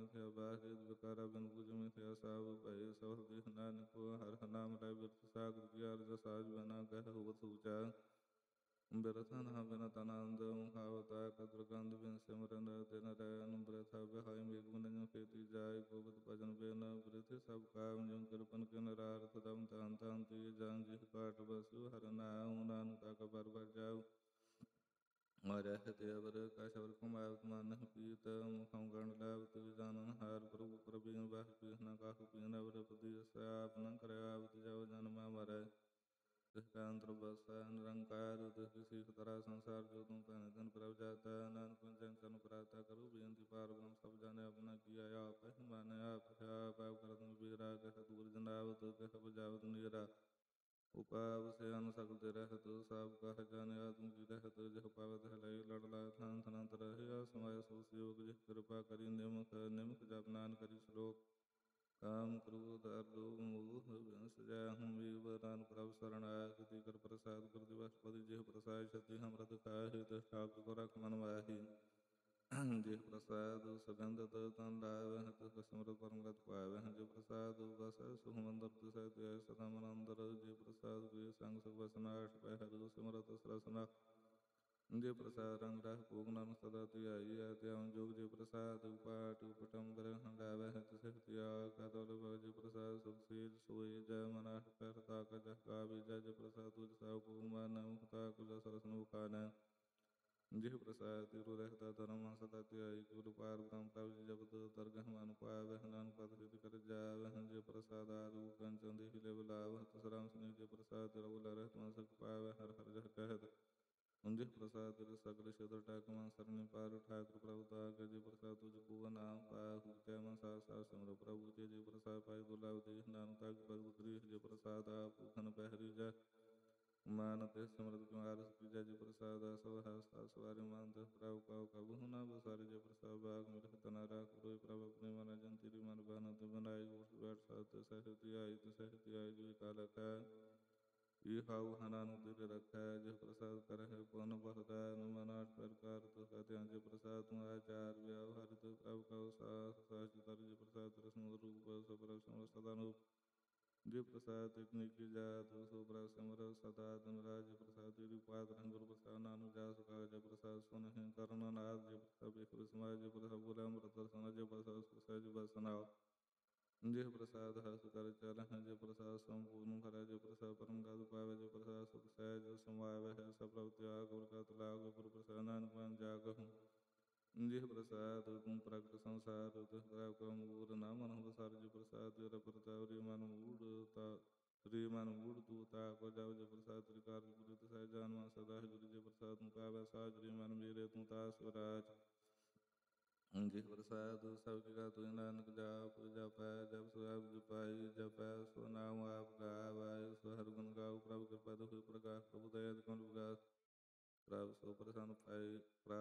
ਮਿਥਿਆ ਬਾਹਿ ਵਿਕਾਰਾ ਬਿਨ ਬੁਝ ਮਿਥਿਆ ਸਾਵ ਭਏ ਸਭ ਦੇਹ ਨਾਨਕੋ ਹਰਿ ਨਾਮ ਲੈ ਬਿਰਤ ਸਾਗਰ ਕੀ ਅਰਜ ਸਾਜ ਬਨਾ ਕਹਿ ਹੋਵਤ ਸੂਚਾ ਬਿਰਥ ਨਾ ਬਿਨ ਤਨ ਆਨੰਦ ਮੁਖਾਵਤਾ ਕਦਰ ਕੰਦ ਬਿਨ ਸਿਮਰਨ ਤਿਨ ਰੈਨ ਬਿਰਥਾ ਬਿਹਾਈ ਮੇਘ ਮਨ ਖੇਤੀ ਜਾਇ ਗੋਬਿੰਦ ਭਜਨ ਬਿਨ ਬਿਰਥ ਸਭ ਕਾਮ ਜਿਉ ਕਿਰਪਨ ਕਿਨ ਰਾਰਥ ਦਮ ਤਨ ਤਨ ਤੀ ਜਨ ਜਿਹ ਕਾਟ ਬਸੁ ਹਰਿ ਨਾਮ ਨਾਨਕ ਤਾ ਬਰ ਬਰ ਜਾਉ ਰਹਿਤ ਅਵਰ ਕਛ ਅਵਰ ਕਮਾਵਤ ਮਨ ਪੀਤ ਮੁਖਮ ਗਣ ਲਾਵਤ ਜਾਨਨ ਹਾਰ ਪ੍ਰਭੂ ਪ੍ਰਬੀਨ ਬਾਹ ਪੀਨ ਕਾਹੂ ਪੀਨ ਅਵਰ ਪਦੀ ਸਾਪ ਨ ਕਰਿਆਵਤ ਜਬ ਜਨਮ ਮਰੈ ਤਿਸ ਕਾ ਅੰਤਰ ਬਸੈ ਨਿਰੰਕਾਰ ਤਿਸ ਸੀਖ ਤਰਾ ਸੰਸਾਰ ਜੋ ਤੁਮ ਭੈਨ ਧਨ ਪ੍ਰਭ ਜਾਤਾ ਨਾਨਕ ਚਰਨ ਚਰਨ ਪ੍ਰਾਰਥਾ ਕਰੋ ਬੇਨਤੀ ਪਾਰ ਬ੍ਰਹਮ ਸਭ ਜਾਣੇ ਆਪਣਾ ਕੀਆ ਆਪ ਹੈ ਮਾਨੇ ਆਪ ਆਪ ਕਰਤਨ ਬੀਰਾ ਕਹਿ ਦੂਰ ਜਨਾਵਤ ਕਹਿ ਬਜਾਵਤ ਨੀਰਾ ਉਪਾਵ ਸੇ ਅਨ ਸਕਲ ਰਹਿਤ ਸਭ ਕਹ ਜਾਣੇ ਆਤਮ ਕੀ ਰਹਿਤ ਜਹ ਪਾਵਤ ਹੈ ਲਈ ਲੜ ਲਾ ਥਾਨ ਥਨੰਤ ਰਹਿਆ ਸਮਾਇ ਸੋ ਸਿਯੋਗ ਜਿਹ ਕਿਰਪਾ ਕਰੀ ਨਿਮਕ ਨਿਮਕ ਜਪ ਨਾਨ ਕਰੀ ਸ਼ਲੋਕ ਕਾਮ ਕ੍ਰੋਧ ਅਰਲੋਭ ਮੋਹ ਬਿਨਸ ਜੈ ਹਮ ਵੀਰ ਨਾਨਕ ਪ੍ਰਭ ਸਰਣ ਆਇਆ ਕਿਤੇ ਕਰ ਪ੍ਰਸਾਦ ਗੁਰ ਦਿਵਸ ਪਦੀ ਜਿਹ ਪ੍ਰਸਾਦ ਛਤੀ ਹਮਰਤ ਖਾਹਿ ਤਿਸ ਠਾਕੁਰ ਕੋ ਰਖ ਮਨ ਮਾਹੀ ਜਿਹ ਪ੍ਰਸਾਦ ਸੁਗੰਧਤ ਤਨ ਲਾਵਹਿ ਤਿਸ ਸਿਮਰਤ ਪਰਮਗਤ ਪਾਵਹਿ ਜਿਹ ਪ੍ਰਸਾਦ ਵਸੈ ਸੁਖ ਮੰਦਰ ਤਿਸੈ ਧਿਆਇ ਸਦਾ ਮਨ ਅੰਦਰ ਜਿਹ ਪ੍ਰਸਾਦ ਗੁਰ ਸੰਗ ਸੁਖ ਵਸਨਾਠ ਪੈ ਹਰਿ ਸਿਮਰਤ ਸਰਸਨਾ ਜੇ ਪ੍ਰਸਾਦ ਰੰਗ ਰਹ ਭੋਗ ਨਾਮ ਸਦਾ ਧਿਆਈ ਹੈ ਧਿਆਨ ਜੋਗ ਜੇ ਪ੍ਰਸਾਦ ਪਾਟ ਉਪਟਮ ਗ੍ਰਹਿ ਲਾਵਹਿ ਤਿਸੈ ਧਿਆ ਕਤਲ ਜੇ ਪ੍ਰਸਾਦ ਸੁਖ ਸੇਜ ਸੋਏ ਜੈ ਮਨਾਠ ਪੈਰ ਤਾਕ ਜਹ ਕਾਵਿ ਜੈ ਪ੍ਰਸਾਦ ਤੁਜ ਸਭ ਕੋ ਮਨ ਮੁਖਤਾ ਕੁਲ ਸਰਸਨ ਮੁਖਾਨ ਜਿਹ ਪ੍ਰਸਾਦ ਤਿਰੁ ਰਹਿਤਾ ਧਰਮ ਸਦਾ ਧਿਆਈ ਗੁਰੂ ਪਾਰ ਬ੍ਰਹਮ ਪ੍ਰਭ ਜੀ ਜਪਤ ਦਰਗਹ ਮਨ ਪਾਵਹਿ ਨਾਨਕ ਪਦ ਸਿਧ ਕਰ ਜਾਵਹਿ ਜੇ ਪ੍ਰਸਾਦ ਆਦਿ ਕੰਚਨ ਦੇਹ ਲੈ ਬੁਲਾਵਹਿ ਤਿਸ ਰਾਮ ਸਨੇ ਜੇ ਪ੍ਰਸਾਦ ਤਿਰੁ ਲੈ ਰਹਿਤ ਮਨ ਸਖ ਪਾਵਹਿ ਹਰਿ ਹਰਿ ਜਹ ਕਹਿਤ ਜਿਹ ਪ੍ਰਸਾਦ ਤਿਰ ਸਗਲ ਛੇਦਰ ਟਾਕ ਮਨ ਸਰਨੀ ਪਾਰ ਠਾਕੁਰ ਪ੍ਰਭੁ ਤਾਕ ਜੇ ਪ੍ਰਸਾਦ ਤੁਝ ਕੋ ਨਾਮ ਪਾਹੁ ਕੈ ਮਨ ਸਾਰ ਸਾਰ ਸਿਮਰ ਪ੍ਰਭੂ ਜੇ ਪ੍ਰਸਾਦ ਪਾਇ ਦੁਰਲਭ ਦੇਹ ਨਾਨਕ ਤਾਕ ਪ੍ਰਭੂ ਗ੍ਰੀਹ ਜੇ ਪ੍ਰਸਾਦ ਆਪ ਭੂਖਨ ਪਹਿਰੀ ਜੈ ਮਾਨ ਤੇ ਸਿਮਰਤ ਕੁਮਾਰ ਸਤਿ ਜੇ ਪ੍ਰਸਾਦ ਸਭ ਹਸਤਾ ਸਵਾਰਿ ਮਨ ਤੇ ਪ੍ਰਭ ਕਉ ਕਬਹੁ ਨ ਬਸਾਰਿ ਜੇ ਪ੍ਰਸਾਦ ਬਾਗ ਮਿਲਖ ਤਨਾ ਰਾਖ ਰੋਇ ਪ੍ਰਭ ਆਪਣੇ ਮਨ ਜਨ ਤੇਰੀ ਮਨ ਬਾਨ ਤੇ ਬਨਾਈ ਉਠ ਬੈਠ ਸਤ ਸਹਿਤੀ ਆਈ ਜੀ ਕਾਲ ਕੈ ਇਹ ਹਾਉ ਹਨਾਨੁ ਤਿਰ ਰਖੈ ਜਿਹ ਪ੍ਰਸਾਦ ਕਰਹਿ ਪੁਨ ਬਸਦੈ ਮਨਾਠ ਪ੍ਰਕਾਰ ਤੁ ਕਤਿ ਜੇ ਪ੍ਰਸਾਦ ਤੂੰ ਆਚਾਰ ਵਿਵਹਾਰਿ ਤੁ ਪ੍ਰਭ ਕਉ ਸਾਥ ਸਾਚ ਤਰ ਜੇ ਪ੍ਰਸਾਦ ਤਰ ਸਮੁਦ ਰੂਪ ਸੋ ਪ੍ਰਭ ਸਮਰ ਸਦਾ ਨੂਪ ਜੇ ਪ੍ਰਸਾਦ ਤਕਨੀਕੀ ਜਾਤ ਸੋ ਪ੍ਰਭ ਸਿਮਰ ਸਦਾ ਦਿਨ ਰਾਜ ਜੇ ਪ੍ਰਸਾਦ ਤੇਰੀ ਪਾਤ ਰੰਗ ਗੁਰ ਪ੍ਰਸਾਦ ਨਾਨਕ ਜਾ ਸੁਖਾ ਜੇ ਪ੍ਰਸਾਦ ਸੁਨਹਿ ਕਰਨ ਨਾਦ ਜੇ ਪ੍ਰਸਾਦ ਬਿਖਰ ਸਮਾਜ ਜੇ ਪ੍ਰਸਾਦ ਬੋਲੇ ਅੰਮ੍ਰਿਤ ਦਰਸ਼ਨ ਜੇ ਪ੍ਰਸਾਦ ਸਹਿਜ ਬਸਨਾਉ ਜਿਹ ਪ੍ਰਸਾਦ ਹਸ ਕਰ ਚਲਹਿ ਜੇ ਪ੍ਰਸਾਦ ਸੰਪੂਰਨ ਭਰੈ ਜੇ ਪ੍ਰਸਾਦ ਪਰਮ ਗਦ ਪਾਵੈ ਜੇ ਪ੍ਰਸਾਦ ਸੁਖ ਸਹਿਜ ਸਮਾਵਹਿ ਸਭ ਪ੍ਰਭ ਤਿਆਗ ਗੁਰ ਕਾ ਤਲਾਗ ਗੁਰ ਪ੍ਰਸਾਦ ਨਾਨਕ ਮਨ ਜਾਗਹੁ ਜਿਹ ਪ੍ਰਸਾਦ ਤੁਮ ਪ੍ਰਗਟ ਸੰਸਾਰ ਤਿਸ ਪ੍ਰਭ ਕਾ ਮੂਰ ਨਾ ਮਨਹੁ ਬਸਾਰ ਜੇ ਪ੍ਰਸਾਦ ਤੇਰਾ ਪ੍ਰਤਾਪ ਰੇ ਮਨ ਮੂੜ ਤਾ ਰੇ ਮਨ ਮੂੜ ਤੂ ਤਾ ਕੋ ਜਾਉ ਜੇ ਪ੍ਰਸਾਦ ਤ੍ਰਿਕਾਰ ਗੁਰੂ ਤਿਸੈ ਜਾਨੁ ਸਦਾ ਗੁਰੂ ਜੇ ਪ੍ਰਸਾਦ ਤੂੰ ਪਾਵੈ ਸਾਜ ਰੇ ਮਨ ਮੇਰੇ ਤੂੰ ਤਾ ਸਵਰਾਜ ਜਿਹ ਪ੍ਰਸਾਦ ਸਭ ਜਗਾ ਤੁਝ ਨਾਨਕ ਜਾਪ ਜਪੈ ਜਪ ਸੋ ਆਪ ਜਪਾਈ ਜਪੈ ਸੋ ਨਾਮ ਆਪ ਗਾਵੈ ਸੋ ਹਰਿ ਗੁਣ ਗਾਉ ਪ੍ਰਭ ਕਿਰਪਾ ਹੋਇ ਪ੍ਰਗਾਸ ਪ੍ਰਭੁ ਦਇਆ ਕਮਲ ਵਿਗਾਸ ਪ੍ਰਭ ਸੋ ਪ੍ਰਸੰਨ ਪਾਈ